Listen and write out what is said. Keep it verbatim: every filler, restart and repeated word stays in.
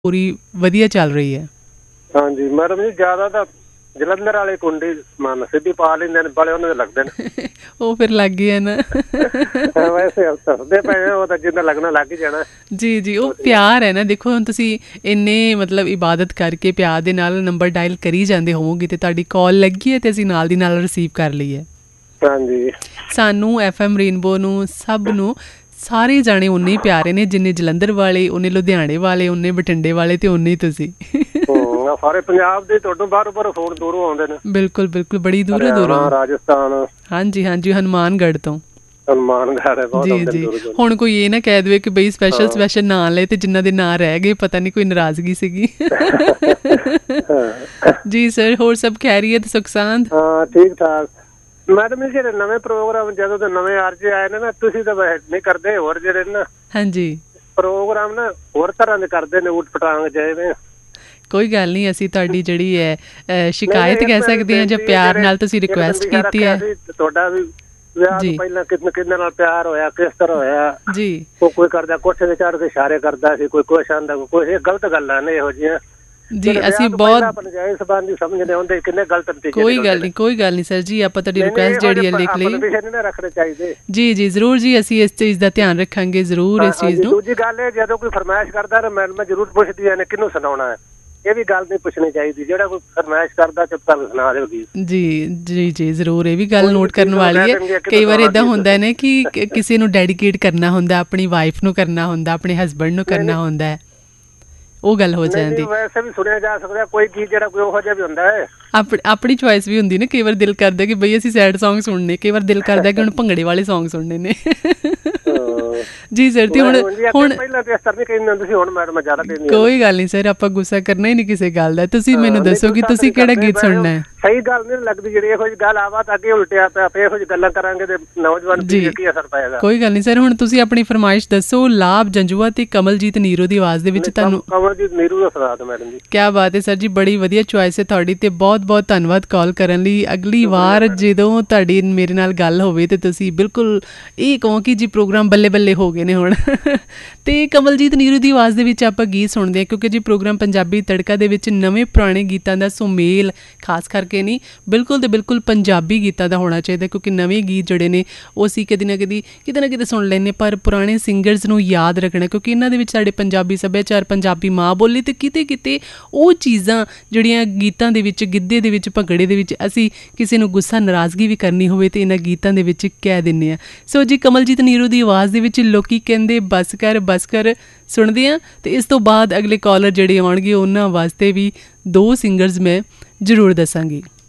ਪੂਰੀ ਵਧੀਆ ਚੱਲ ਰਹੀ ਹੈ। ਹਾਂਜੀ ਮੈਡਮ ਜੀ, ਜ਼ਿਆਦਾ ਤਾਂ ਜਲੰਧਰ ਵਾਲੇ ਕੁੰਡੀ ਮਨ ਸਿੱਧੀ ਪਾ ਲੈਂਦੇ ਨੇ, ਬੜੇ ਉਹਨਾਂ ਦੇ ਲੱਗਦੇ ਨੇ। ਉਹ ਫਿਰ ਲੱਗ ਗਿਆ ਨਾ। ਵੈਸੇ ਦੱਸਦੇ ਪਏ ਉਹ ਤਾਂ ਜਿੱਦਾਂ ਲੱਗਣਾ ਲੱਗ ਹੀ ਜਾਣਾ। ਜੀ ਜੀ, ਉਹ ਪਿਆਰ ਹੈ ਨਾ। ਦੇਖੋ ਹੁਣ ਤੁਸੀਂ ਇੰਨੇ ਮਤਲਬ ਇਬਾਦਤ ਕਰਕੇ ਪਿਆਰ ਦੇ ਨਾਲ ਨੰਬਰ ਡਾਇਲ ਕਰੀ ਜਾਂਦੇ ਹੋਵੋਗੇ ਤੇ ਤੁਹਾਡੀ ਕਾਲ ਲੱਗੀ ਹੈ ਤੇ ਅਸੀਂ ਨਾਲ ਦੀ ਨਾਲ ਰਿਸੀਵ ਕਰ ਲਈ ਹੈ। ਹਾਂਜੀ, ਸਾਨੂੰ ਐਫ ਐਮ ਰੇਨਬੋ ਨੂੰ, ਸਭ ਨੂੰ, ਸਾਰੇ ਜਾਣੇ ਉਨੇ ਹੀ ਪਿਆਰੇ ਨੇ, ਜਿੰਨੇ ਜਲੰਧਰ ਵਾਲੇ, ਉਨੇ ਲੁਧਿਆਣੇ ਵਾਲੇ, ਉਨੇ ਬਠਿੰਡੇ ਵਾਲੇ ਤੇ ਉਨੇ ਹੀ ਤੁਸੀਂ। ਸਾਰੇ ਪੰਜਾਬ ਦੇ ਤੁਹਾਡੇ ਬਾਹਰੋਂ ਬਾਹਰੋਂ ਫੋਨ ਦੂਰੋਂ ਆਉਂਦੇ ਨੇ। ਬਿਲਕੁਲ ਬਿਲਕੁਲ, ਬੜੀ ਦੂਰੋਂ ਦੂਰੋਂ। ਰਾਜਸਥਾਨ, ਹਾਂਜੀ ਹਾਂਜੀ, ਹਨੂੰਮਾਨਗੜ੍ਹ ਤੋਂ। ਹਨੂੰਮਾਨਗੜ੍ਹ ਬਹੁਤ ਆਉਂਦੇ ਨੇ। ਹੁਣ ਕੋਈ ਇਹ ਨਾ ਕਹਿ ਦੇਵੇ ਕਿ ਬਈ ਸਪੈਸ਼ਲ ਸਪੈਸ਼ਲ ਨਾਂ ਲਏ ਤੇ ਜਿਨ੍ਹਾਂ ਦੇ ਨਾਂ ਰਹਿ ਗਏ, ਪਤਾ ਨਹੀਂ ਕੋਈ ਨਾਰਾਜ਼ਗੀ ਸੀਗੀ। ਜੀ ਸਰ, ਹੋਰ ਸਭ ਖੈਰੀਅਤ, ਸੁਖਸਾਂਦ? ਹਾਂ ਠੀਕ ਠਾਕ ਮੈਡਮ। ਜਿਹੜੇ ਨਵੇਂ ਪ੍ਰੋਗਰਾਮ ਜਦੋਂ ਦੇ ਨਵੇਂ ਆਰਜੇ ਆਏ ਨੇ ਨਾ, ਤੁਸੀਂ ਤਾਂ ਨਹੀਂ ਕਰਦੇ, ਹੋਰ ਜਿਹੜੇ ਨਾ ਹਾਂਜੀ ਪ੍ਰੋਗਰਾਮ ਨਾ ਹੋਰ ਤਰ੍ਹਾਂ ਦੇ ਕਰਦੇ ਨੇ, ਊਟ ਪਟਾਂਗ ਜਿਹੇ। ਕੋਈ ਗੱਲ ਨਹੀਂ, ਅਸੀਂ ਤੁਹਾਡੀ ਜਿਹੜੀ ਹੈ ਸ਼ਿਕਾਇਤ ਕਹਿ ਸਕਦੇ ਹਾਂ ਜਾਂ ਪਿਆਰ ਨਾਲ ਤੁਸੀਂ ਰਿਕੁਐਸਟ ਕੀਤੀ ਹੈ। ਤੁਹਾਡਾ ਵੀ ਵਿਆਹ ਤੋਂ ਪਹਿਲਾਂ ਕਿੰਨੇ ਕਿੰਨੇ ਨਾਲ ਪਿਆਰ ਹੋਇਆ, ਕਿਸ ਤਰ੍ਹਾਂ ਹੋਇਆ ਜੀ? ਉਹ ਕੋਈ ਕਰਦਾ ਕੋਠੇ ਤੇ ਚੜ੍ਹ ਕੇ ਇਸ਼ਾਰੇ ਕਰਦਾ ਸੀ, ਕੋਈ ਕੁਛ ਆਂਦਾ, ਕੋਈ ਇਹ ਗਲਤ ਗੱਲਾਂ ਨੇ ਇਹੋ ਜਿਹੀਆਂ ਜੀ। ਅਸੀਂ ਬਹੁਤ ਸਮਝਦੇ ਹੁੰਦੇ ਕਿੰਨੇ ਗਲਤ ਨਤੀਜੇ। ਕੋਈ ਗੱਲ ਨਹੀਂ, ਕੋਈ ਗੱਲ ਨਹੀਂ ਸਰ ਜੀ, ਆਪਾਂ ਤੁਹਾਡੀ ਰਿਕੁਐਸਟ ਜਿਹੜੀ ਹੈ ਲਿਖ ਲਈ। ਰੱਖਣੇ ਚਾਹੀਦੇ ਜੀ ਜੀ, ਜ਼ਰੂਰ ਜੀ, ਅਸੀਂ ਇਸ ਚੀਜ਼ ਦਾ ਧਿਆਨ ਰੱਖਾਂਗੇ ਜ਼ਰੂਰ ਇਸ ਚੀਜ਼ ਨੂੰ। ਦੂਜੀ ਗੱਲ ਇਹ, ਜਦੋਂ ਕੋਈ ਫਰਮਾਇਸ਼ ਕਰਦਾ ਮੈਂ ਜ਼ਰੂਰ ਪੁੱਛਦੀ ਨੇ ਕਿਹਨੂੰ ਸੁਣਾਉਣਾ ਹੈ। ਇਹ ਵੀ ਗੱਲ ਨਹੀਂ ਪੁੱਛਣੀ ਚਾਹੀਦੀ, ਜਿਹੜਾ ਕੋਈ ਫਰਮਾਇਸ਼ ਕਰਦਾ ਚੁੱਪ ਕਰਕੇ ਸੁਣਾ ਦਿਓ ਗੀਤ। ਜੀ ਜੀ ਜੀ, ਜ਼ਰੂਰ, ਇਹ ਵੀ ਗੱਲ ਨੋਟ ਕਰਨ ਵਾਲੀ ਹੈ। ਕਈ ਵਾਰ ਏਦਾਂ ਹੁੰਦਾ ਨੇ ਕਿ ਕਿਸੇ ਨੂੰ ਡੈਡੀਕੇਟ ਕਰਨਾ ਹੁੰਦਾ, ਆਪਣੀ ਵਾਈਫ ਨੂੰ ਕਰਨਾ ਹੁੰਦਾ, ਆਪਣੇ ਹਸਬੈਂਡ ਨੂੰ ਕਰਨਾ ਹੁੰਦਾ ਹੈ, ਉਹ ਗੱਲ ਹੋ ਜਾਂਦੀ। ਵੈਸੇ ਵੀ ਸੁਣਿਆ ਜਾ ਸਕਦਾ ਕੋਈ ਗੀਤ ਜਿਹੜਾ ਕੋਈ ਉਹੋ ਜਿਹਾ ਵੀ ਹੁੰਦਾ ਹੈ। ਆਪਣੀ ਚੋਇਸ ਵੀ ਹੁੰਦੀ ਨਾ। ਕਈ ਵਾਰ ਦਿਲ ਕਰਦਾ ਕਿ ਬਈ ਅਸੀਂ ਸੈਡ ਸੌਂਗ ਸੁਣਨੇ, ਕਈ ਵਾਰ ਦਿਲ ਕਰਦਾ ਕਿ ਹੁਣ ਭੰਗੜੇ ਵਾਲੇ ਸੌਂਗ ਸੁਣਨੇ ਨੇ। ਜੀ ਸਰ, ਤੇ ਹੁਣ ਹੁਣ ਕੋਈ ਗੱਲ ਨਹੀਂ ਸਰ, ਆਪਾਂ ਗੁੱਸਾ ਕਰਨਾ ਹੀ ਨਹੀਂ ਕਿਸੇ ਗੱਲ ਦਾ। ਤੁਸੀਂ ਮੈਨੂੰ ਦੱਸੋ ਕਿ ਤੁਸੀਂ ਕਿਹੜਾ ਗੀਤ ਸੁਣਨਾ ਹੈ। ਸਹੀ ਗੱਲ ਨਹੀਂ ਲੱਗਦੀ ਜਿਹੜੀ ਇਹੋ ਜਿਹੀ ਗੱਲ ਆਵਾ ਤਾਂ ਅੱਗੇ ਉਲਟਿਆ ਪਿਆ, ਇਹੋ ਜਿਹੀ ਗੱਲਾਂ ਕਰਾਂਗੇ ਤੇ ਨੌਜਵਾਨ ਪੀੜ੍ਹੀ ਤੇ ਕੀ ਅਸਰ ਪਏਗਾ। ਕੋਈ ਗੱਲ ਨਹੀਂ ਸਰ, ਹੁਣ ਤੁਸੀਂ ਆਪਣੀ ਫਰਮਾਇਸ਼ ਦੱਸੋ। ਲਾਭ ਜੰਜੂਆ ਤੇ ਕਮਲਜੀਤ ਨੀਰੋ ਦੀ ਆਵਾਜ਼ ਦੇ ਵਿੱਚ ਤੁਹਾਨੂੰ। ਕਮਲਜੀਤ ਨੀਰੋ ਦਾ ਸੁਣਾ ਦਿਓ ਮੈਡਮ ਜੀ। ਕਿਆ ਬਾਤ ਹੈ ਸਰ ਜੀ, ਬੜੀ ਵਧੀਆ ਚੁਆਇਸ ਹੈ ਤੁਹਾਡੀ ਤੇ ਬਹੁਤ ਬਹੁਤ ਧੰਨਵਾਦ ਕਾਲ ਕਰਨ ਲਈ। ਅਗਲੀ ਵਾਰ ਜਦੋਂ ਤੁਹਾਡੀ ਮੇਰੇ ਨਾਲ ਗੱਲ ਹੋਵੇ ਤੇ ਤੁਸੀਂ ਬਿਲਕੁਲ ਇਹ ਕਹੋ ਕਿ ਜੀ ਪ੍ਰੋਗਰਾਮ ਬੱਲੇ ਬੱਲੇ ਹੋ ਗਏ ਨੇ ਹੁਣ। ਤੇ ਕਮਲਜੀਤ ਨੀਰੂ ਦੀ ਆਵਾਜ਼ ਦੇ ਵਿੱਚ ਆਪਾਂ ਗੀਤ ਸੁਣਦੇ ਹਾਂ, ਕਿਉਂਕਿ ਜੀ ਪ੍ਰੋਗਰਾਮ ਪੰਜਾਬੀ ਤੜਕਾ ਦੇ ਵਿੱਚ ਨਵੇਂ ਪੁਰਾਣੇ ਗੀਤਾਂ ਦਾ ਸੁਮੇਲ, ਖਾਸ ਕਰਕੇ ਨਹੀਂ, ਬਿਲਕੁਲ ਤੇ ਬਿਲਕੁਲ ਪੰਜਾਬੀ ਗੀਤਾਂ ਦਾ ਹੋਣਾ ਚਾਹੀਦਾ। ਕਿਉਂਕਿ ਨਵੇਂ ਗੀਤ ਜਿਹੜੇ ਨੇ ਉਹ ਅਸੀਂ ਕਦੇ ਨਾ ਕਦੀ ਕਿਤੇ ਨਾ ਕਿਤੇ ਸੁਣ ਲੈਂਦੇ, ਪਰ ਪੁਰਾਣੇ ਸਿੰਗਰਸ ਨੂੰ ਯਾਦ ਰੱਖਣਾ, ਕਿਉਂਕਿ ਇਹਨਾਂ ਦੇ ਵਿੱਚ ਸਾਡੇ ਪੰਜਾਬੀ ਸੱਭਿਆਚਾਰ, ਪੰਜਾਬੀ ਮਾਂ ਬੋਲੀ ਤੇ ਕਿਤੇ ਕਿਤੇ ਉਹ ਚੀਜ਼ਾਂ ਜਿਹੜੀਆਂ ਗੀਤਾਂ ਦੇ ਵਿੱਚ, ਗਿੱਧੇ ਦੇ ਵਿੱਚ, ਭੰਗੜੇ ਦੇ ਵਿੱਚ ਅਸੀਂ ਕਿਸੇ ਨੂੰ ਗੁੱਸਾ, ਨਾਰਾਜ਼ਗੀ ਵੀ ਕਰਨੀ ਹੋਵੇ ਤੇ ਇਹਨਾਂ ਗੀਤਾਂ ਦੇ ਵਿੱਚ ਕਹਿ ਦਿੰਦੇ ਹਾਂ। ਸੋ ਜੀ, ਕਮਲਜੀਤ ਨੀਰੂ ਦੀ ਆਵਾਜ਼ ਦੇ ਵਿੱਚ ਲੋਕੀ ਕਹਿੰਦੇ ਬਸ ਕਰ ਬਸ ਕਰ ਸੁਣਦੇ ਹਾਂ। ਤੇ ਇਸ ਤੋਂ ਬਾਅਦ ਅਗਲੇ ਕਾਲਰ ਜਿਹੜੇ ਆਉਣਗੇ ਉਹਨਾਂ ਵਾਸਤੇ ਵੀ ਦੋ ਸਿੰਗਰਸ ਮੈਂ ਜ਼ਰੂਰ ਦੱਸਾਂਗੀ।